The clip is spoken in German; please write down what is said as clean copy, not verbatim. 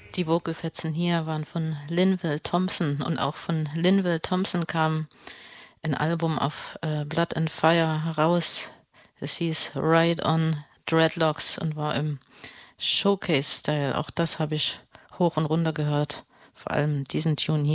Die Vocalfetzen hier waren von Linval Thompson und auch von Linval Thompson kam ein Album auf Blood and Fire heraus. Es hieß Ride on Dreadlocks und war im Showcase-Style. Auch das habe ich hoch und runter gehört. Vor allem diesen Tune hier.